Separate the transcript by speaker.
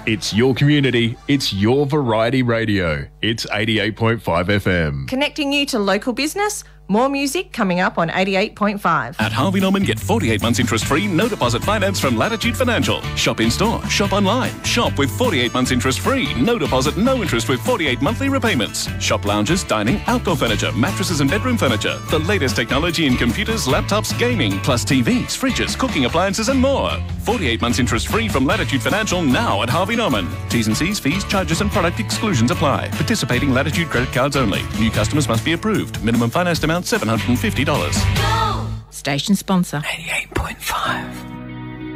Speaker 1: It's your community. It's your variety radio. It's 88.5 FM.
Speaker 2: Connecting you to local business. More music coming up on 88.5.
Speaker 3: At Harvey Norman, get 48 months interest-free, no deposit finance from Latitude Financial. Shop in-store, shop online. Shop with 48 months interest-free, no deposit, no interest with 48 monthly repayments. Shop lounges, dining, outdoor furniture, mattresses and bedroom furniture. The latest technology in computers, laptops, gaming, plus TVs, fridges, cooking appliances and more. 48 months interest-free from Latitude Financial now at Harvey Norman. T's and C's, fees, charges and product exclusions apply. Participating Latitude credit cards only. New customers must be approved. Minimum financed amount $750.
Speaker 4: Station sponsor.
Speaker 5: 88.5.